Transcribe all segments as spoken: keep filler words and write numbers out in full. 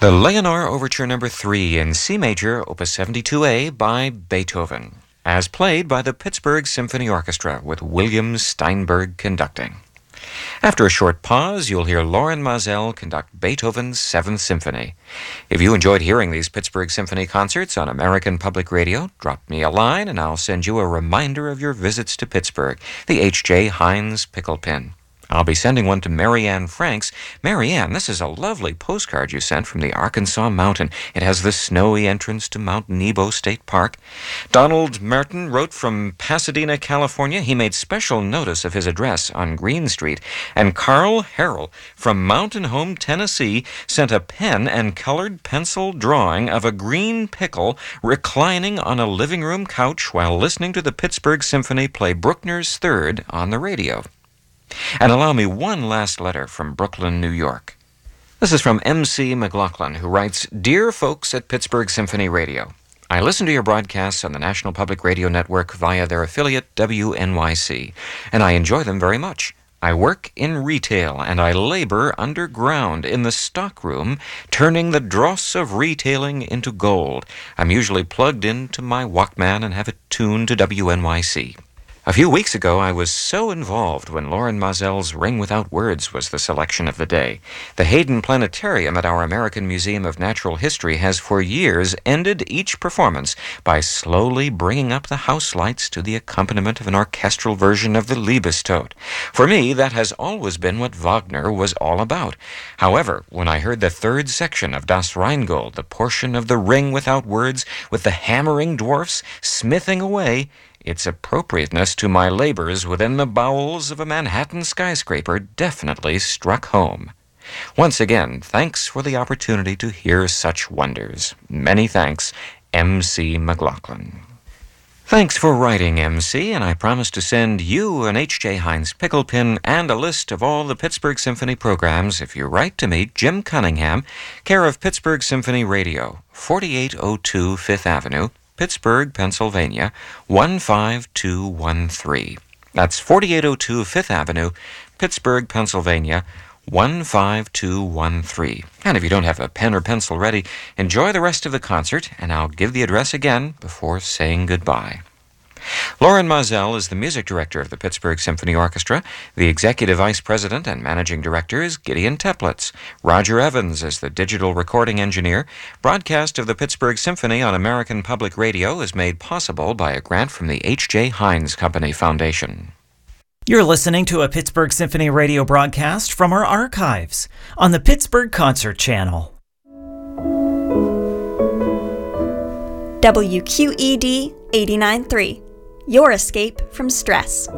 The Leonore Overture Number three in C Major, Opus seventy-two A by Beethoven, as played by the Pittsburgh Symphony Orchestra with William Steinberg conducting. After a short pause, you'll hear Loren Maazel conduct Beethoven's Seventh Symphony. If you enjoyed hearing these Pittsburgh Symphony concerts on American Public Radio, drop me a line and I'll send you a reminder of your visits to Pittsburgh, the H J. Heinz Pickle Pin. I'll be sending one to Marianne Franks. Marianne, this is a lovely postcard you sent from the Arkansas mountain. It has the snowy entrance to Mount Nebo State Park. Donald Merton wrote from Pasadena, California. He made special notice of his address on Green Street. And Carl Harrell from Mountain Home, Tennessee, sent a pen and colored pencil drawing of a green pickle reclining on a living room couch while listening to the Pittsburgh Symphony play Bruckner's Third on the radio. And allow me one last letter from Brooklyn, New York. This is from M C McLaughlin, who writes, Dear folks at Pittsburgh Symphony Radio, I listen to your broadcasts on the National Public Radio Network via their affiliate W N Y C, and I enjoy them very much. I work in retail, and I labor underground in the stockroom, turning the dross of retailing into gold. I'm usually plugged into my Walkman and have it tuned to W N Y C. A few weeks ago, I was so involved when Loren Maazel's Ring Without Words was the selection of the day. The Hayden Planetarium at our American Museum of Natural History has for years ended each performance by slowly bringing up the house lights to the accompaniment of an orchestral version of the Liebestod. For me, that has always been what Wagner was all about. However, when I heard the third section of Das Rheingold, the portion of the Ring Without Words with the hammering dwarfs smithing away, its appropriateness to my labors within the bowels of a Manhattan skyscraper definitely struck home. Once again, thanks for the opportunity to hear such wonders. Many thanks, M C McLaughlin. Thanks for writing, M C, and I promise to send you an H J. Heinz Pickle Pin and a list of all the Pittsburgh Symphony programs if you write to me, Jim Cunningham, care of Pittsburgh Symphony Radio, forty-eight oh two Fifth Avenue, Pittsburgh, Pennsylvania, one five two one three. That's forty-eight oh two Fifth Avenue, Pittsburgh, Pennsylvania, one five two one three. And if you don't have a pen or pencil ready, enjoy the rest of the concert, and I'll give the address again before saying goodbye. Loren Maazel is the music director of the Pittsburgh Symphony Orchestra. The executive vice president and managing director is Gideon Teplitz. Roger Evans is the digital recording engineer. Broadcast of the Pittsburgh Symphony on American Public Radio is made possible by a grant from the H J. Heinz Company Foundation. You're listening to a Pittsburgh Symphony Radio broadcast from our archives on the Pittsburgh Concert Channel. W Q E D eighty-nine point three. Your escape from stress.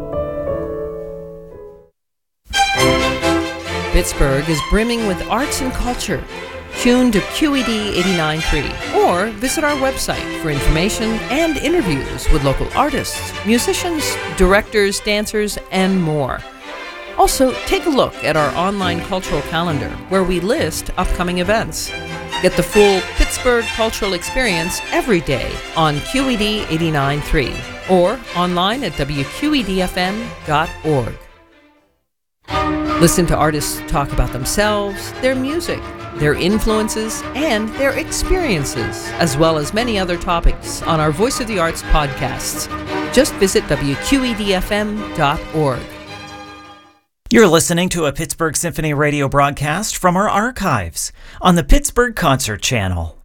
Pittsburgh is brimming with arts and culture. Tune to Q E D eighty-nine point three or visit our website for information and interviews with local artists, musicians, directors, dancers, and more. Also, take a look at our online cultural calendar where we list upcoming events. Get the full Pittsburgh cultural experience every day on Q E D eighty-nine point three or online at W Q E D F M dot org. Listen to artists talk about themselves, their music, their influences, and their experiences, as well as many other topics on our Voice of the Arts podcasts. Just visit W Q E D F M dot org. You're listening to a Pittsburgh Symphony Radio broadcast from our archives on the Pittsburgh Concert Channel.